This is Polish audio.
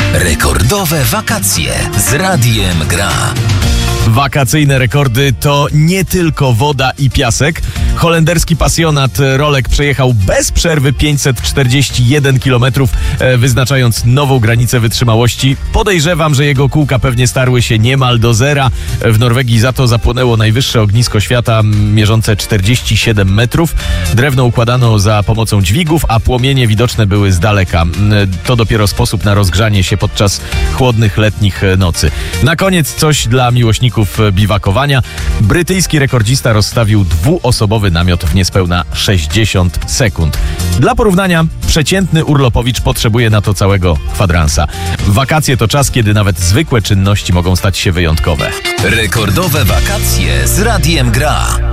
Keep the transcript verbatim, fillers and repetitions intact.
Rekordowe wakacje z Radiem Gra. Wakacyjne rekordy to nie tylko woda i piasek. Holenderski pasjonat rolek przejechał bez przerwy pięćset czterdzieści jeden kilometrów, wyznaczając nową granicę wytrzymałości. Podejrzewam, że jego kółka pewnie starły się niemal do zera. W Norwegii za to zapłonęło najwyższe ognisko świata, mierzące czterdzieści siedem metrów. Drewno układano za pomocą dźwigów, a płomienie widoczne były z daleka. To dopiero sposób na rozgrzanie się podczas chłodnych letnich nocy. Na koniec coś dla miłośników biwakowania. Brytyjski rekordzista rozstawił dwuosobowy namiot w niespełna sześćdziesiąt sekund. Dla porównania, przeciętny urlopowicz potrzebuje na to całego kwadransa. Wakacje to czas, kiedy nawet zwykłe czynności mogą stać się wyjątkowe. Rekordowe wakacje z Radiem Gra.